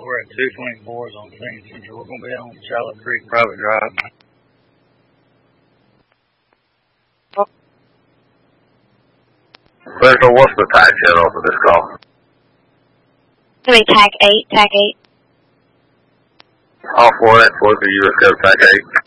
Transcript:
We're at 224s on Phoenix Central. We're going to be on Charlotte Creek Private Drive. Central, what's the tag channel for this call? It'll be tag 8, tag 8. All 4 at 4 US code tag 8.